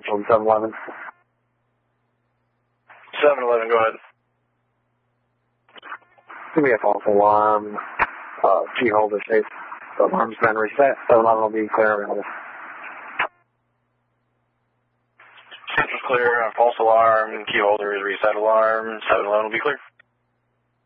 From 7-Eleven. 7-Eleven, go ahead. Give me a false alarm. Key holder safe. The alarm's been reset. 7-Eleven will be clear. Central's clear. False alarm. Key holder is reset alarm. 7-Eleven will be clear.